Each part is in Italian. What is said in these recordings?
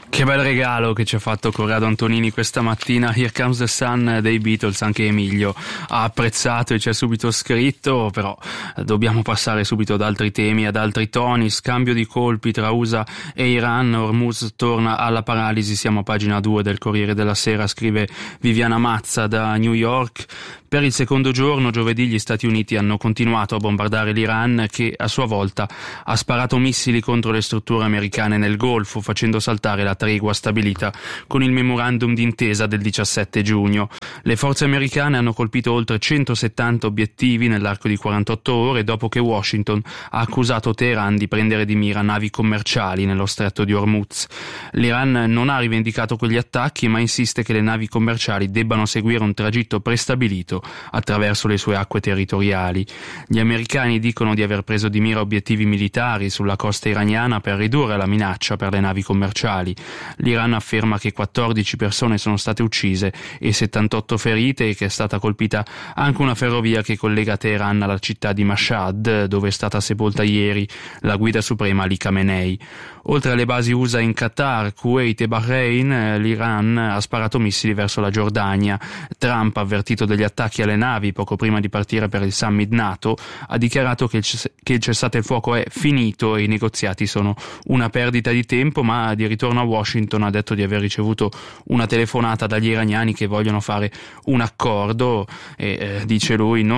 Che bel regalo che ci ha fatto Corrado Antonini questa mattina. Here Comes the Sun dei Beatles, anche Emilio ha apprezzato e ci ha subito scritto, però dobbiamo passare subito ad altri temi, ad altri toni. Scambio di colpi tra USA e Iran, Hormuz torna alla paralisi, siamo a pagina 2 del Corriere della Sera, scrive Viviana Mazza da New York. Per il secondo giorno, giovedì, gli Stati Uniti hanno continuato a bombardare l'Iran, che a sua volta ha sparato missili contro le strutture americane nel Golfo, facendo saltare la tregua stabilita con il memorandum d'intesa del 17 giugno. Le forze americane hanno colpito oltre 170 obiettivi nell'arco di 48 ore dopo che Washington ha accusato Teheran di prendere di mira navi commerciali nello stretto di Hormuz. L'Iran non ha rivendicato quegli attacchi, ma insiste che le navi commerciali debbano seguire un tragitto prestabilito attraverso le sue acque territoriali. Gli americani dicono di aver preso di mira obiettivi militari sulla costa iraniana per ridurre la minaccia per le navi commerciali. L'Iran afferma che 14 persone sono state uccise e 78 ferite e che è stata colpita anche una ferrovia che collega Teheran alla città di Mashhad, dove è stata sepolta ieri la guida suprema Ali Khamenei. Oltre alle basi USA in Qatar, Kuwait e Bahrain, l'Iran ha sparato missili verso la Giordania. Trump, avvertito degli attacchi alle navi poco prima di partire per il summit NATO, ha dichiarato che il cessate il fuoco è finito e i negoziati sono una perdita di tempo, ma di ritorno a Washington ha detto di aver ricevuto una telefonata dagli iraniani che vogliono fare un accordo e dice lui non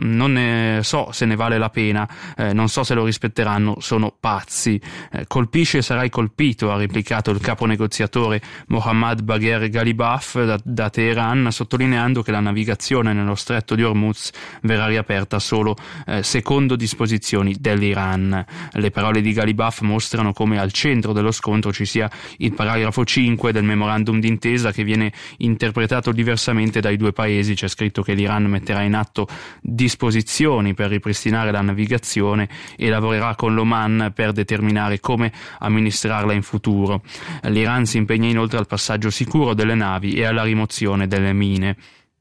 ne so se ne vale la pena, non so se lo rispetteranno, sono pazzi. Colpisce e sarai colpito, ha replicato il capo negoziatore Mohammad Bagher Ghalibaf da Teheran, sottolineando che la navigazione nello stretto di Hormuz verrà riaperta solo secondo disposizioni dell'Iran. Le parole di Ghalibaf mostrano come al centro dello scontro ci sia il paragrafo 5 del memorandum d'intesa, che viene interpretato diversamente dai due paesi. C'è scritto che l'Iran metterà in atto disposizioni per ripristinare la navigazione e lavorerà con l'Oman per determinare come amministrarla in futuro. L'Iran si impegna inoltre al passaggio sicuro delle navi e alla rimozione delle mine.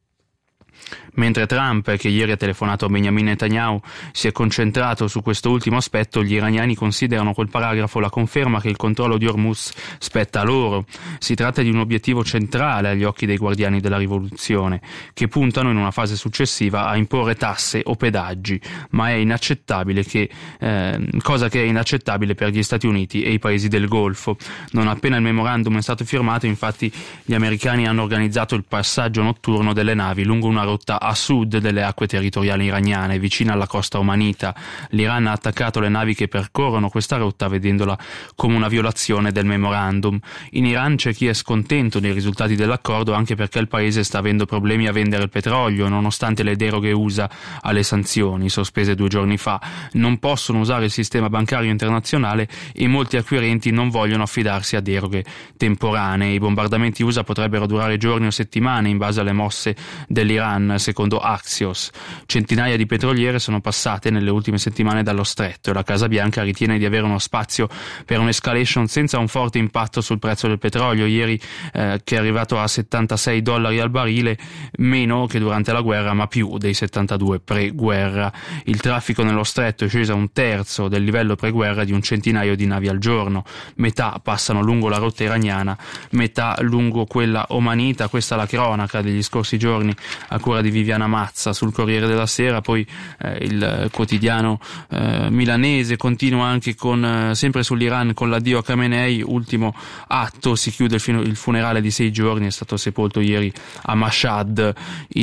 Mentre Trump, che ieri ha telefonato a Benjamin Netanyahu, si è concentrato su questo ultimo aspetto, gli iraniani considerano quel paragrafo la conferma che il controllo di Hormuz spetta a loro. Si tratta di un obiettivo centrale agli occhi dei guardiani della rivoluzione, che puntano in una fase successiva a imporre tasse o pedaggi, ma è inaccettabile cosa che è inaccettabile per gli Stati Uniti e i paesi del Golfo. Non appena il memorandum è stato firmato, infatti, gli americani hanno organizzato il passaggio notturno delle navi lungo una rotta a sud delle acque territoriali iraniane, vicina alla costa omanita. L'Iran ha attaccato le navi che percorrono questa rotta, vedendola come una violazione del memorandum. In Iran c'è chi è scontento dei risultati dell'accordo, anche perché il paese sta avendo problemi a vendere il petrolio, nonostante le deroghe USA alle sanzioni, sospese 2 giorni fa. Non possono usare il sistema bancario internazionale e molti acquirenti non vogliono affidarsi a deroghe temporanee. I bombardamenti USA potrebbero durare giorni o settimane, in base alle mosse dell'Iran, secondo Axios. Centinaia di petroliere sono passate nelle ultime settimane dallo stretto e la Casa Bianca ritiene di avere uno spazio per un'escalation senza un forte impatto sul prezzo del petrolio, ieri che è arrivato a $76 al barile, meno che durante la guerra, ma più dei 72 pre-guerra. Il traffico nello stretto è sceso a 1/3 del livello pre-guerra di un centinaio di navi al giorno. Metà passano lungo la rotta iraniana, metà lungo quella omanita. Questa è la cronaca degli scorsi giorni a cura di Viviana Mazza sul Corriere della Sera. Poi il quotidiano milanese continua anche sempre sull'Iran con l'addio a Khamenei. Ultimo atto, si chiude il funerale di 6 giorni, è stato sepolto ieri a Mashhad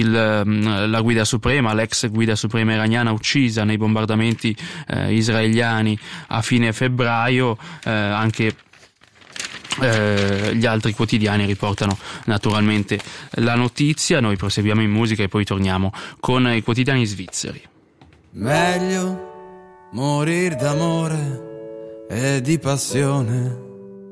la guida suprema, l'ex guida suprema iraniana, uccisa nei bombardamenti israeliani a fine febbraio. Anche gli altri quotidiani riportano naturalmente la notizia. Noi proseguiamo in musica e poi torniamo con i quotidiani svizzeri. Meglio morir d'amore e di passione